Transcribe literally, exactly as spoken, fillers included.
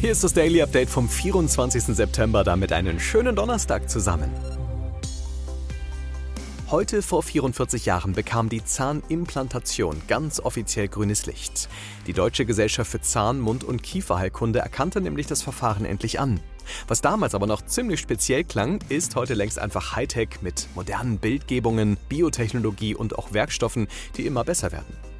Hier ist das Daily Update vom vierundzwanzigsten September, damit einen schönen Donnerstag zusammen. Heute vor vierundvierzig Jahren bekam die Zahnimplantation ganz offiziell grünes Licht. Die Deutsche Gesellschaft für Zahn-, Mund- und Kieferheilkunde erkannte nämlich das Verfahren endlich an. Was damals aber noch ziemlich speziell klang, ist heute längst einfach Hightech mit modernen Bildgebungen, Biotechnologie und auch Werkstoffen, die immer besser werden.